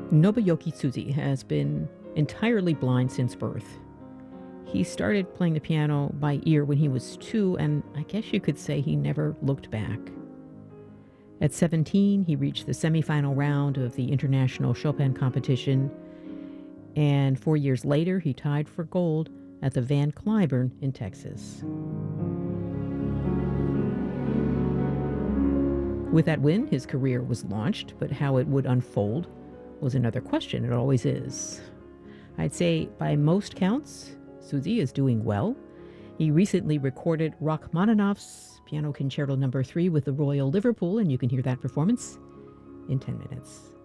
Nobuyuki Tsuji has been entirely blind since birth. He started playing the piano by ear when he was 2, and I guess you could say he never looked back. At 17, he reached the semifinal round of the International Chopin competition, and 4 years later, he tied for gold at the Van Cliburn in Texas. With that win, his career was launched, but how it would unfold was another question. It always is. I'd say by most counts, Tsuji is doing well. He recently recorded Rachmaninoff's Piano Concerto No. 3 with the Royal Liverpool, and you can hear that performance in 10 minutes.